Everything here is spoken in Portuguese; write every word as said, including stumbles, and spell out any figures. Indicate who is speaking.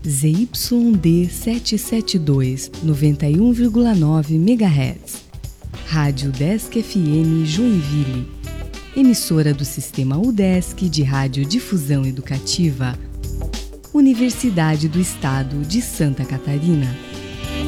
Speaker 1: Z Y D setecentos e setenta e dois, noventa e um vírgula nove megahertz. Rádio Udesc F M Joinville. Emissora do Sistema Udesc de Radiodifusão Educativa. Universidade do Estado de Santa Catarina.